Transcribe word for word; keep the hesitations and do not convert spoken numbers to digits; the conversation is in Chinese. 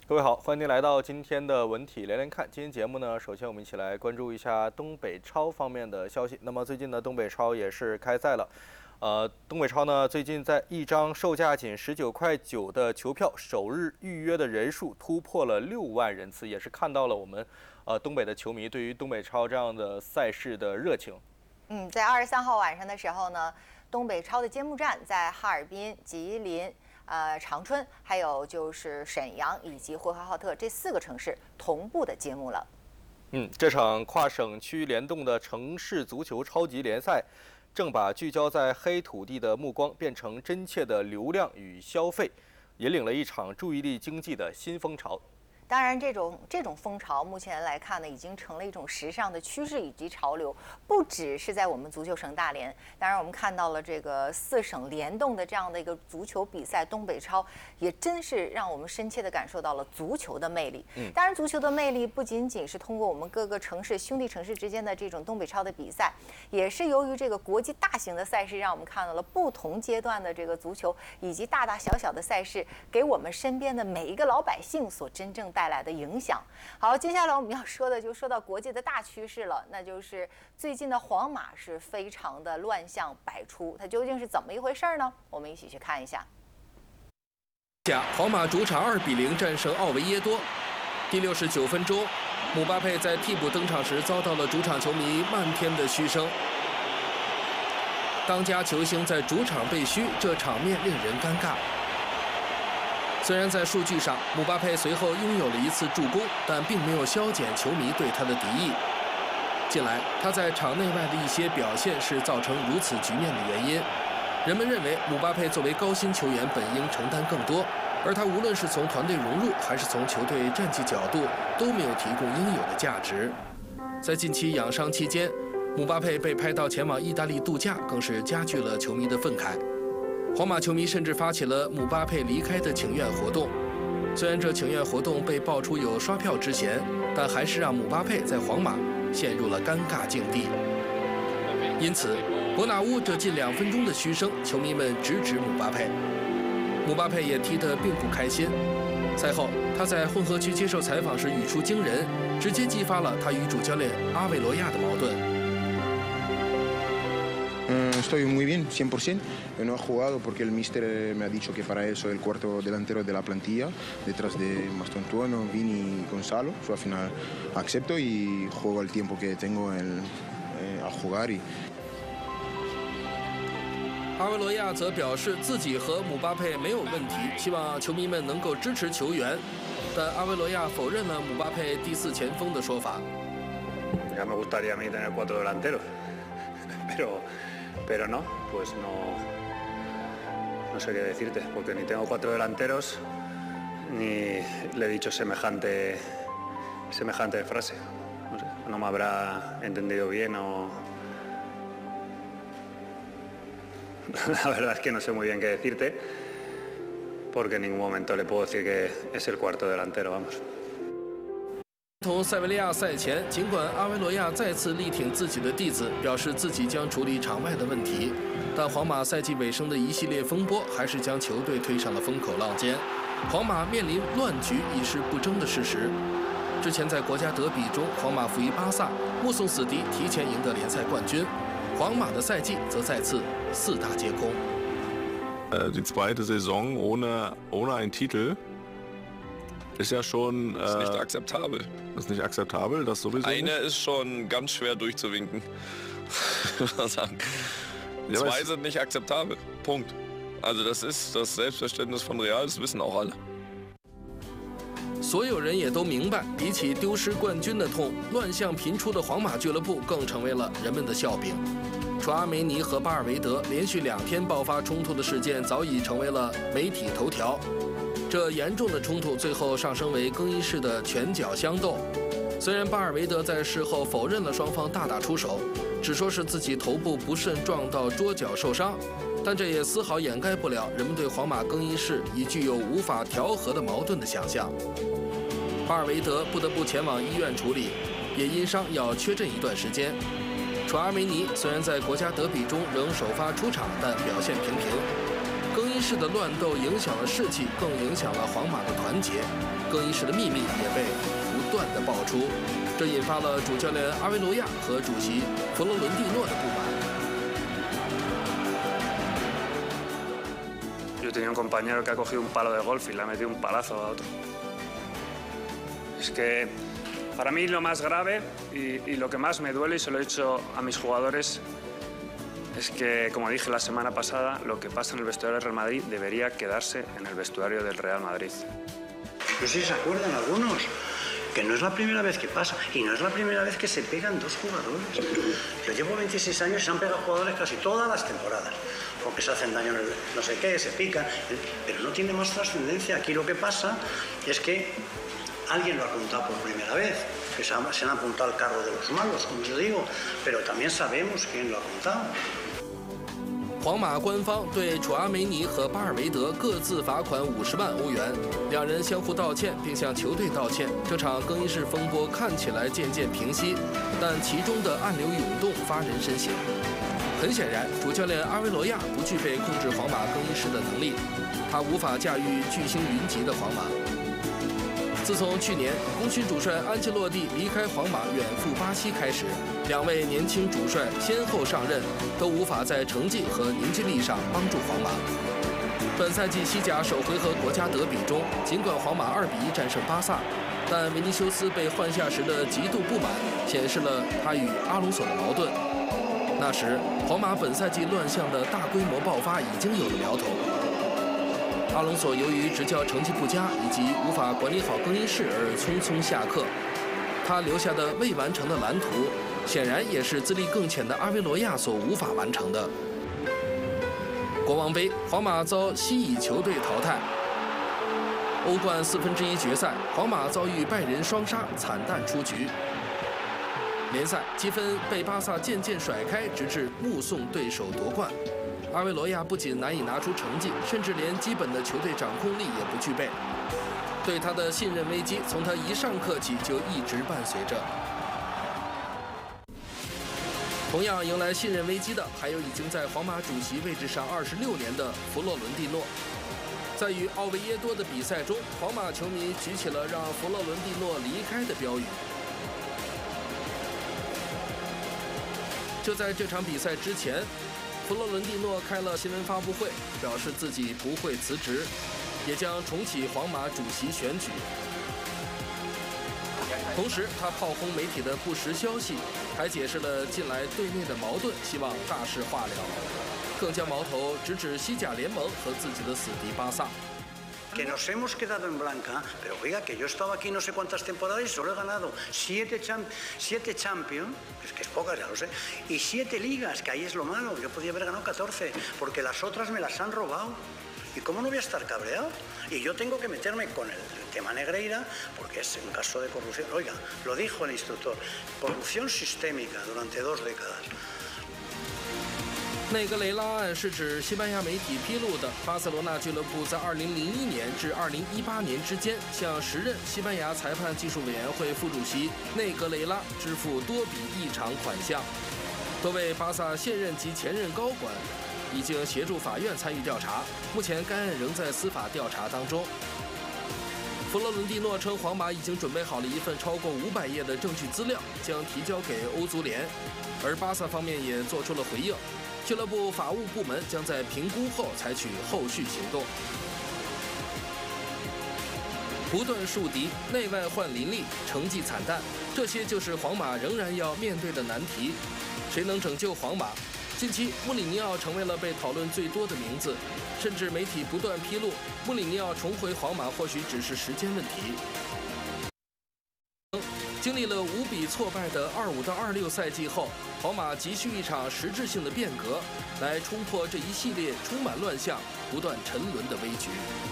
各位好，欢迎您来到今天的文体连连看。今天节目呢，首先我们一起来关注一下东北超方面的消息。那么最近呢，东北超也是开赛了。呃，东北超呢，最近在一张售价仅十九块九的球票，首日预约的人数突破了六万人次，也是看到了我们呃东北的球迷对于东北超这样的赛事的热情。 嗯，在二十三号晚上的时候呢，东北超的揭幕战在哈尔滨、吉林。 呃，长春，还有就是沈阳以及呼和浩特这四个城市同步的揭幕了。 嗯，这场跨省区联动的城市足球超级联赛，正把聚焦在黑土地的目光变成真切的流量与消费，引领了一场注意力经济的新风潮。 当然，这种这种风潮目前来看呢，已经成了一种时尚的趋势以及潮流，不只是在我们足球省大连。当然，我们看到了这个四省联动的这样的一个足球比赛，东北超也真是让我们深切地感受到了足球的魅力。嗯，当然，足球的魅力不仅仅是通过我们各个城市兄弟城市之间的这种东北超的比赛，也是由于这个国际大型的赛事，让我们看到了不同阶段的这个足球以及大大小小的赛事，给我们身边的每一个老百姓所真正带来的影响。好，接下来我们要说的就说到国际的大趋势了，那就是最近的皇马是非常的乱象百出，它究竟是怎么一回事呢？我们一起去看一下。 皇马主场二比零战胜奥维耶多。第六十九分钟，姆巴佩在替补登场时遭到了主场球迷漫天的嘘声。当家球星在主场被嘘，这场面令人尴尬。 虽然在数据上，姆巴佩随后拥有了一次助攻，但并没有消减球迷对他的敌意。近来，他在场内外的一些表现是造成如此局面的原因。人们认为，姆巴佩作为高薪球员本应承担更多，而他无论是从团队融入还是从球队战绩角度，都没有提供应有的价值。在近期养伤期间，姆巴佩被拍到前往意大利度假，更是加剧了球迷的愤慨。 皇马球迷甚至发起了姆巴佩离开的请愿活动。虽然这请愿活动被爆出有刷票之嫌，但还是让姆巴佩在皇马陷入了尴尬境地。因此，伯纳乌这近两分钟的嘘声，球迷们直指姆巴佩。姆巴佩也踢得并不开心。赛后，他在混合区接受采访时语出惊人，直接激发了他与主教练阿维罗亚的矛盾。 Estoy muy bien, cien por ciento. No he jugado porque el míster me ha dicho que para él soy el cuarto delantero de la plantilla, detrás de Mastantuono, Vini y Gonzalo. Yo al final acepto y juego el tiempo que tengo en, eh, a jugar. Y... 阿维罗亚则表示自己和姆巴佩没有问题，希望球迷们能够支持球员。但阿维罗亚否认了姆巴佩第四前锋的说法。 Ya me gustaría a mí tener cuatro delanteros, pero. Pero no, pues no, no sé qué decirte, porque ni tengo cuatro delanteros, ni le he dicho semejante, semejante frase. No sé, no me habrá entendido bien o... La verdad es que no sé muy bien qué decirte, porque en ningún momento le puedo decir que es el cuarto delantero, vamos. 同塞维利亚赛前，尽管阿维罗亚再次力挺自己的弟子，表示自己将处理场外的问题，但皇马赛季尾声的一系列风波还是将球队推上了风口浪尖。皇马面临乱局已是不争的事实。之前在国家德比中，皇马负于巴萨，目送死敌提前赢得联赛冠军。皇马的赛季则再次四大皆空。 Die zweite Saison ohne ohne einen Titel. Ist ja schon. Äh, das ist nicht akzeptabel. Das ist nicht akzeptabel, das sowieso. Eine nicht. ist schon ganz schwer durchzuwinken. sagen. Ja, Zwei sind nicht akzeptabel. Punkt. Also das ist das Selbstverständnis von Real, das wissen auch alle. 所有人也都明白，比起丢失冠军的痛，乱象频出的皇马俱乐部更成为了人们的笑柄。楚阿梅尼和巴尔维德连续两天爆发冲突的事件早已成为了媒体头条。 这严重的冲突最后上升为更衣室的拳脚相斗。虽然巴尔维德在事后否认了双方大打出手，只说是自己头部不慎撞到桌角受伤，但这也丝毫掩盖不了人们对皇马更衣室已具有无法调和的矛盾的想象。巴尔维德不得不前往医院处理，也因伤要缺阵一段时间。楚阿梅尼虽然在国家德比中仍首发出场，但表现平平。更衣室的乱斗影响了士气，更影响了皇马的团结。更衣室的秘密也被不断的爆出，这引发了主教练阿维罗亚和主席弗洛伦蒂诺的不满。 Yo tenía un compañero que ha cogido un palo de golf y le ha metido un palazo a otro. Es que para mí lo más grave y, y lo que más me duele, y se lo he dicho a mis jugadores, es que, como dije la semana pasada, lo que pasa en el vestuario del Real Madrid debería quedarse en el vestuario del Real Madrid. No sé si se acuerdan algunos, que no es la primera vez que pasa y no es la primera vez que se pegan dos jugadores. Yo llevo veintiséis años y se han pegado jugadores casi todas las temporadas, porque se hacen daño en el no sé qué, se pican, pero no tiene más trascendencia. Aquí lo que pasa es que alguien lo ha apuntado por primera vez, que se han, se han apuntado al carro de los malos, como yo digo, pero también sabemos quién lo ha apuntado. 皇马官方对楚阿梅尼和巴尔维德各自罚款五十万欧元，两人相互道歉，并向球队道歉。这场更衣室风波看起来渐渐平息，但其中的暗流涌动发人深省。很显然，主教练阿维罗亚不具备控制皇马更衣室的能力，他无法驾驭巨星云集的皇马。自从去年功勋主帅安切洛蒂离开皇马远赴巴西开始，两位年轻主帅先后上任，都无法在成绩和凝聚力上帮助皇马。本赛季西甲首回合国家德比中，尽管皇马二比一战胜巴萨，但维尼修斯被换下时的极度不满，显示了他与阿隆索的矛盾。那时，皇马本赛季乱象的大规模爆发已经有了苗头。阿隆索由于执教成绩不佳以及无法管理好更衣室而匆匆下课，他留下的未完成的蓝图，显然也是资历更浅的阿维罗亚所无法完成的。国王杯，皇马遭西乙球队淘汰。欧冠四分之一决赛，皇马遭遇拜仁双杀，惨淡出局。联赛积分被巴萨渐渐甩开，直至目送对手夺冠。阿维罗亚不仅难以拿出成绩，甚至连基本的球队掌控力也不具备。对他的信任危机，从他一上课起就一直伴随着。同样迎来信任危机的，还有已经在皇马主席位置上二十六年的弗洛伦蒂诺。在与奥维耶多的比赛中，皇马球迷举起了让弗洛伦蒂诺离开的标语。就在这场比赛之前，弗洛伦蒂诺开了新闻发布会，表示自己不会辞职，也将重启皇马主席选举。同时，他炮轰媒体的不实消息，还解释了近来队内的矛盾，希望大事化了，更将矛头直指西甲联盟和自己的死敌巴萨。 Que nos hemos quedado en blanca, pero oiga, que yo estaba aquí no sé cuántas temporadas y solo he ganado siete, champ siete Champions, es que es pocas, ya lo sé, y siete ligas, que ahí es lo malo. Yo podía haber ganado catorce, porque las otras me las han robado. ¿Y cómo no voy a estar cabreado? Y yo tengo que meterme con el tema Negreira, porque es un caso de corrupción. Oiga, lo dijo el instructor, corrupción sistémica durante dos décadas. 内格雷拉案是指西班牙媒体披露的巴塞罗那俱乐部在二零零一年至二零一八年之间，向时任西班牙裁判技术委员会副主席内格雷拉支付多笔异常款项。多位巴萨现任及前任高管已经协助法院参与调查，目前该案仍在司法调查当中。弗洛伦蒂诺称，皇马已经准备好了一份超过五百页的证据资料，将提交给欧足联，而巴萨方面也做出了回应。俱乐部法务部门将在评估后采取后续行动。不断树敌，内外患林立，成绩惨淡，这些就是皇马仍然要面对的难题。谁能拯救皇马？近期，穆里尼奥成为了被讨论最多的名字，甚至媒体不断披露，穆里尼奥重回皇马或许只是时间问题。经历了五比挫败的二五到二六赛季后，皇马急需一场实质性的变革，来冲破这一系列充满乱象、不断沉沦的危局。